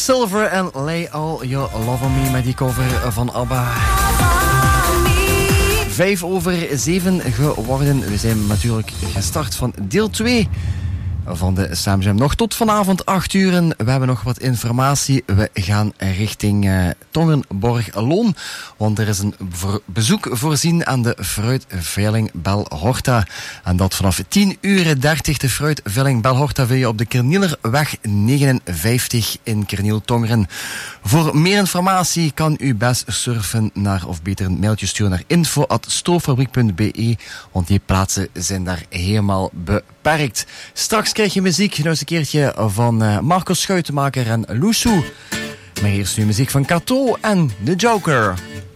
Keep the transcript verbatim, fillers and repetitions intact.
Silver en Lay All Your Love On Me met die cover van ABBA. Vijf over zeven geworden. We zijn natuurlijk gestart van deel twee van de Slam Jam. Nog tot vanavond acht uur. We hebben nog wat informatie. We gaan richting uh, Tongenborg-Loon. Want er is een voor bezoek voorzien aan de fruitveiling Belhorta. En dat vanaf tien uur dertig. De fruitveiling Belhorta vind je op de Kernielerweg negenenvijftig in Kerniel-Tongeren. Voor meer informatie kan u best surfen naar, of beter een mailtje sturen naar info at stoffabriek punt be. Want die plaatsen zijn daar helemaal beperkt. Straks krijg je muziek, nou eens een keertje van uh, Marco Schuitenmaker en Loesou. Maar eerst nu muziek van Kato en The Joker.